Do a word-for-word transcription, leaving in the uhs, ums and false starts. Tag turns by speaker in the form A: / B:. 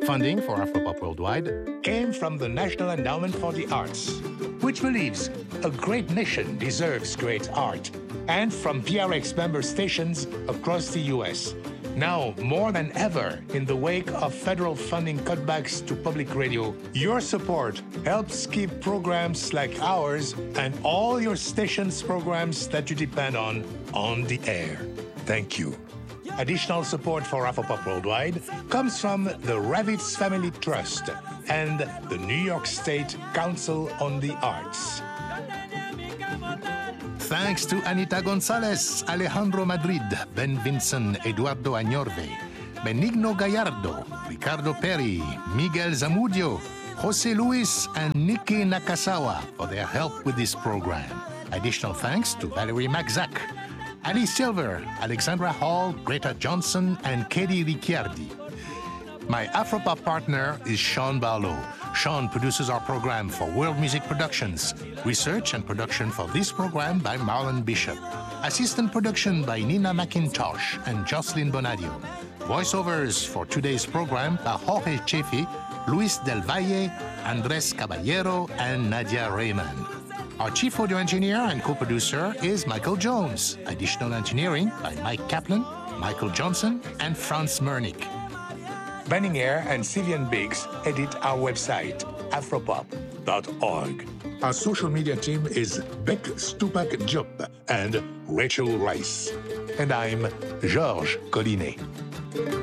A: Funding for Afropop Worldwide
B: came from the National Endowment for the Arts, which believes a great nation deserves great art, and from P R X member stations across the U S. Now, more than ever, in the wake of federal funding cutbacks to public radio, your support helps keep programs like ours and all your stations' programs that you depend on on the air. Thank you. Additional support for Afropop Worldwide comes from the Ravitz Family Trust and the New York State Council on the Arts.
A: Thanks to Anita Gonzalez, Alejandro Madrid, Ben Vinson, Eduardo Añorve, Benigno Gallardo, Ricardo Perry, Miguel Zamudio, Jose Luis, and Nikki Nakasawa for their help with this program. Additional thanks to Valerie Magzak, Ali Silver, Alexandra Hall, Greta Johnson, and Katie Ricciardi. My Afropop partner is Sean Barlow. Sean produces our program for World Music Productions. Research and production for this program by Marlon Bishop. Assistant production by Nina McIntosh and Jocelyn Bonadio. Voiceovers for today's program by Jorge Chefi, Luis Del Valle, Andres Caballero, and Nadia Raymond. Our chief audio engineer and co-producer is Michael Jones. Additional engineering by Mike Kaplan, Michael Johnson, and Franz Mernick.
B: Banning Air and Sivian Biggs edit our website, afropop dot org. Our social media team is Beck Stupak Diop and Rachel Rice. And I'm Georges Collinet.